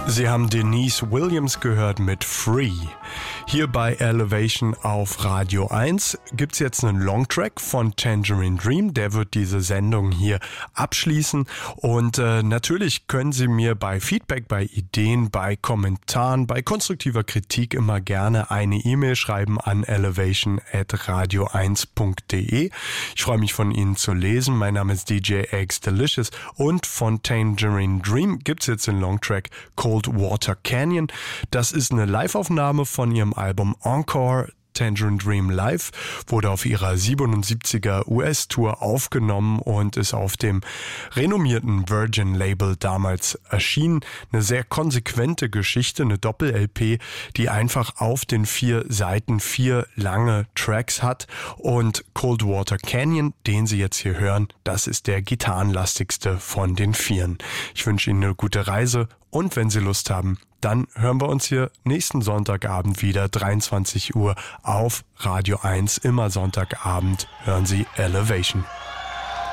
Sie haben Denise Williams gehört mit Free. Hier bei Elevation auf Radio 1 gibt's jetzt einen Longtrack von Tangerine Dream. Der wird diese Sendung hier abschließen. Und natürlich können Sie mir bei Feedback, bei Ideen, bei Kommentaren, bei konstruktiver Kritik immer gerne eine E-Mail schreiben an elevation@radio1.de. Ich freue mich, von Ihnen zu lesen. Mein Name ist DJ Eggs Delicious und von Tangerine Dream gibt's jetzt den Longtrack Cold Water Canyon. Das ist eine Live-Aufnahme von ihrem Album Encore. Tangerine Dream Live wurde auf ihrer 77er US-Tour aufgenommen und ist auf dem renommierten Virgin-Label damals erschienen. Eine sehr konsequente Geschichte, eine Doppel-LP, die einfach auf den 4 Seiten 4 lange Tracks hat. Und Cold Water Canyon, den Sie jetzt hier hören, das ist der gitarrenlastigste von den 4. Ich wünsche Ihnen eine gute Reise und wenn Sie Lust haben, dann hören wir uns hier nächsten Sonntagabend wieder, 23 Uhr auf Radio 1. Immer Sonntagabend hören Sie Elevation.